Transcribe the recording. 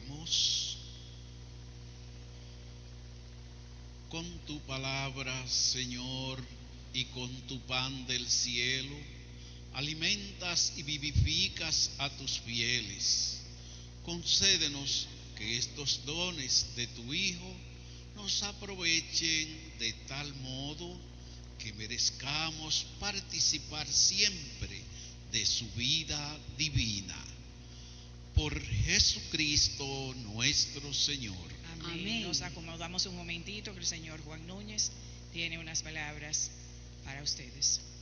Oremos. Con tu palabra, Señor, y con tu pan del cielo, alimentas y vivificas a tus fieles. Concédenos que estos dones de tu Hijo nos aprovechen de tal modo que merezcamos participar siempre de su vida divina. Por Jesucristo nuestro Señor. Amén. Nos acomodamos un momentito que el señor Juan Núñez tiene unas palabras para ustedes.